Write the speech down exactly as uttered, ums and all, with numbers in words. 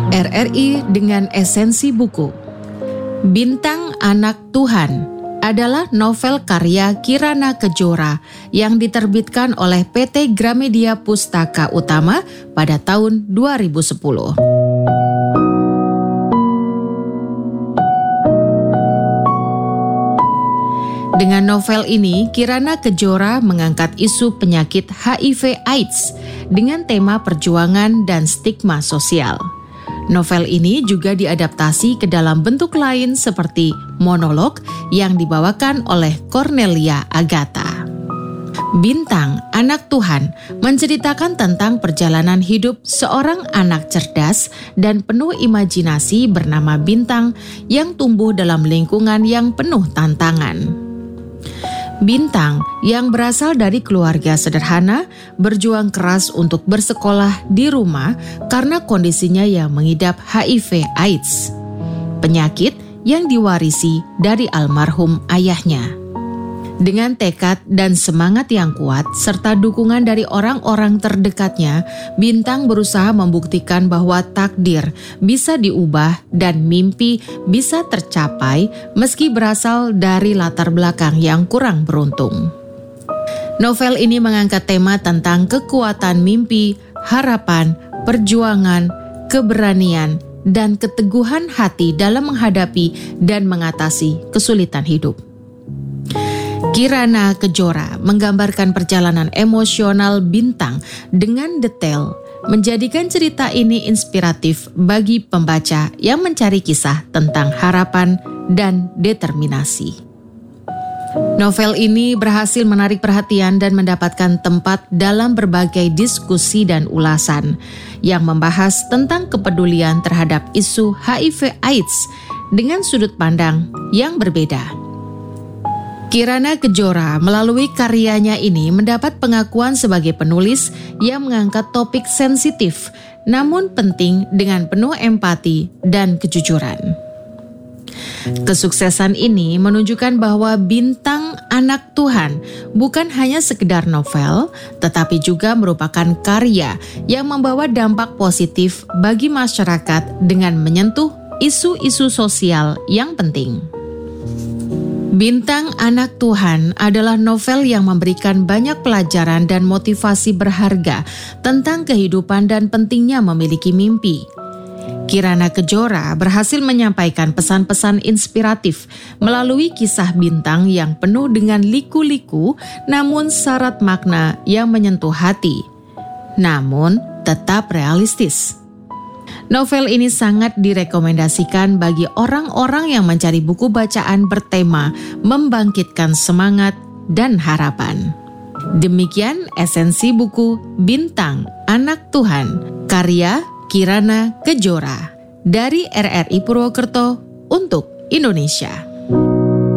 R R I dengan esensi buku. Bintang Anak Tuhan adalah novel karya Kirana Kejora yang diterbitkan oleh P T Gramedia Pustaka Utama pada tahun dua ribu sepuluh. Dengan novel ini, Kirana Kejora mengangkat isu penyakit H I V AIDS dengan tema perjuangan dan stigma sosial. Novel ini juga diadaptasi ke dalam bentuk lain seperti monolog yang dibawakan oleh Cornelia Agatha. Bintang Anak Tuhan menceritakan tentang perjalanan hidup seorang anak cerdas dan penuh imajinasi bernama Bintang yang tumbuh dalam lingkungan yang penuh tantangan. Bintang yang berasal dari keluarga sederhana berjuang keras untuk bersekolah di rumah karena kondisinya yang mengidap H I V AIDS, penyakit yang diwarisi dari almarhum ayahnya. Dengan tekad dan semangat yang kuat serta dukungan dari orang-orang terdekatnya, Bintang berusaha membuktikan bahwa takdir bisa diubah dan mimpi bisa tercapai meski berasal dari latar belakang yang kurang beruntung. Novel ini mengangkat tema tentang kekuatan mimpi, harapan, perjuangan, keberanian, dan keteguhan hati dalam menghadapi dan mengatasi kesulitan hidup. Kirana Kejora menggambarkan perjalanan emosional Bintang dengan detail, menjadikan cerita ini inspiratif bagi pembaca yang mencari kisah tentang harapan dan determinasi. Novel ini berhasil menarik perhatian dan mendapatkan tempat dalam berbagai diskusi dan ulasan yang membahas tentang kepedulian terhadap isu H I V AIDS dengan sudut pandang yang berbeda. Kirana Kejora melalui karyanya ini mendapat pengakuan sebagai penulis yang mengangkat topik sensitif namun penting dengan penuh empati dan kejujuran. Kesuksesan ini menunjukkan bahwa Bintang Anak Tuhan bukan hanya sekedar novel, tetapi juga merupakan karya yang membawa dampak positif bagi masyarakat dengan menyentuh isu-isu sosial yang penting. Bintang Anak Tuhan adalah novel yang memberikan banyak pelajaran dan motivasi berharga tentang kehidupan dan pentingnya memiliki mimpi. Kirana Kejora berhasil menyampaikan pesan-pesan inspiratif melalui kisah Bintang yang penuh dengan liku-liku namun syarat makna yang menyentuh hati, namun tetap realistis. Novel ini sangat direkomendasikan bagi orang-orang yang mencari buku bacaan bertema membangkitkan semangat dan harapan. Demikian esensi buku Bintang Anak Tuhan, karya Kirana Kejora dari R R I Purwokerto untuk Indonesia.